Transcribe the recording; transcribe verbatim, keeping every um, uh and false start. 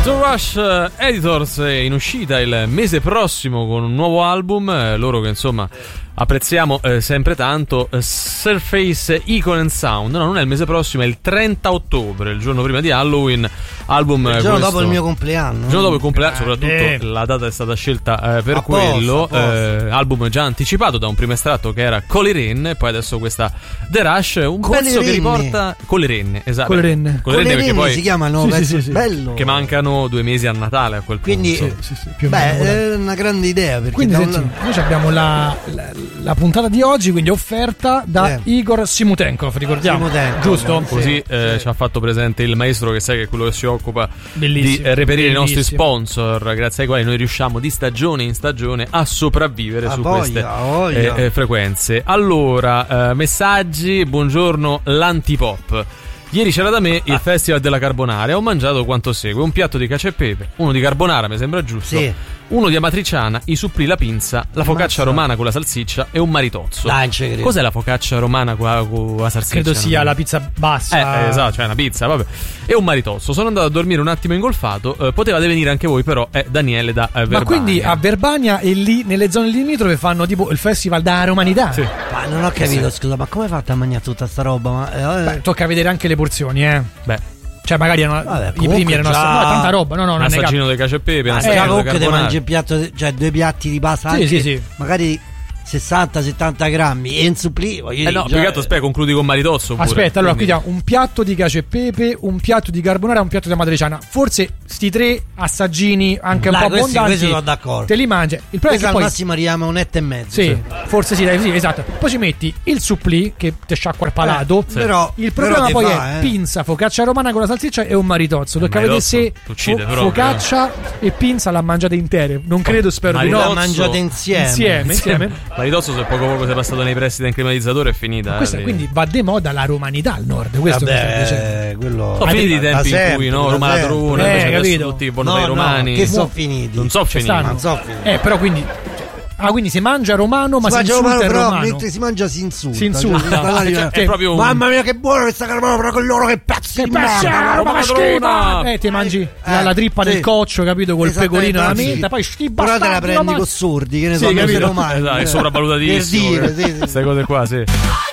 True Rush Editors è in uscita il mese prossimo con un nuovo album, eh, loro che insomma apprezziamo eh, sempre tanto, eh, Surface Icon and Sound. No, non è il mese prossimo, è il trenta ottobre, il giorno prima di Halloween. Album il giorno questo, dopo il mio compleanno. Il giorno dopo il compleanno, soprattutto eh. la data è stata scelta eh, per a quello. posto, a posto. Eh, album già anticipato da un primo estratto che era Con le renne, e poi adesso questa The Rush, un Con pezzo le che renne. riporta Con le renne, esatto. Con le renne. Con le renne, perché poi si chiamano, sì, pezzo sì, sì, bello. che mancano due mesi a Natale a quel Quindi, punto. Sì, sì, sì, più o meno. beh, è una grande idea. Perché Quindi da senti, un... noi abbiamo la, la, la puntata di oggi, quindi offerta da Eh. Igor Simutenkov, ricordiamo, Simutenkov, giusto? sì. Così eh, sì. ci ha fatto presente il maestro, che sai che è quello che si occupa Bellissimo, di eh, reperire i nostri bellissimo. sponsor, grazie ai quali noi riusciamo di stagione in stagione a sopravvivere A su voglia, queste a voglia. eh, eh, frequenze. Allora, eh, messaggi, buongiorno l'antipop. Ieri c'era da me il Festival della Carbonara. Ho mangiato quanto segue: un piatto di cacio e pepe, uno di carbonara, mi sembra giusto, Sì. uno di amatriciana, i supplì, la pinza, la focaccia Ammazza. romana con la salsiccia e un maritozzo. Dai, non ci credo. Cos'è la focaccia romana con la, con la salsiccia? Credo sia Non- la pizza bassa. eh, eh, esatto, cioè una pizza, vabbè. E un maritozzo. Sono andato a dormire un attimo ingolfato. Eh, potevate venire anche voi, però è Daniele da eh, Verbania. Ma quindi a Verbania e lì nelle zone limitrofe fanno tipo il festival da romanità? Sì. Ma non ho capito, scusa, ma come hai fatto a mangiare tutta sta roba? Ma, eh, Beh, tocca vedere anche le porzioni, eh. Beh, Cioè magari erano, Vabbè, i comunque primi erano già- no, è tanta roba. No, no, un non è assaggino di cacio e pepe, un eh, assaggino di comunque ti carbonara. mangi un piatto, cioè due piatti di pasta, Sì, anche sì, sì. magari sessanta settanta grammi e in supplì, voglio Eh dire, no, già- più che altro, aspetta, concludi con maritozzo pure. Aspetta, allora qui Quindi- abbiamo un piatto di cacio e pepe, un piatto di carbonara e un piatto di amatriciana. Forse sti tre assaggini anche Dai, un po' questi- abbondanti questi sono d'accordo. te li mangi. Il problema è Questo che al poi massimo arriviamo a un etto e mezzo. sì, forse sì, dai, sì, esatto. Poi ci metti il supplì che ti sciacqua il palato. Eh, però- il problema però poi te è fa, eh. pinza, focaccia romana con la salsiccia e un maritozzo. Tocca vedere maritozzo se ti uccide fo- proprio, focaccia e pinza l'ha mangiate intere. Non credo, spero di maritozzo- no. La mangiate insieme. Insieme, insieme. Maritozzo, se poco poco sei passato nei pressi del climatizzatore, è finita. Questa eh, quindi va de moda la romanità al nord. Questo mi sta dicendo. Vabbè, quello Sono finiti i da tempi in sempre, cui, no, da Roma sempre. Ladrona, Eh, invece adesso capito. tutti buono No, dai no, romani. che sono Mo- finiti. Non so Ci finiti. stanno. Non so finiti. Eh, però quindi ah, quindi si mangia romano, ma si si, mangia insulta romano, il però romano. mentre si mangia si insulta. Si insulta. Cioè, si sta là, Cioè, dice, è proprio un... mamma mia che buono questa carbonara, però con loro che pezzi Che di pezzi, merda, ah, roba roba schifa! padrona! Eh, ti mangi Eh, la, la trippa sì. del coccio, capito? Col Esattamente, pecorino alla sì. menta, poi sti Però te la bastardi prendi romani. con sordi, che ne Sì, so, capito? non romani. Esatto, è Per sopravvalutatissimo. dire, sì, sì. Queste cose qua, sì.